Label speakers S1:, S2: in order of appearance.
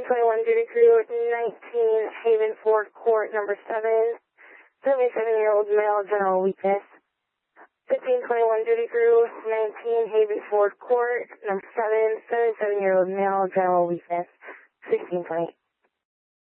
S1: 1521 Duty Crew, 19 Haven Ford Court, number 7, 77-year-old male, general weakness. 1521 Duty Crew, 19 Haven Ford Court, number 7, 77-year-old male, general weakness. 1620.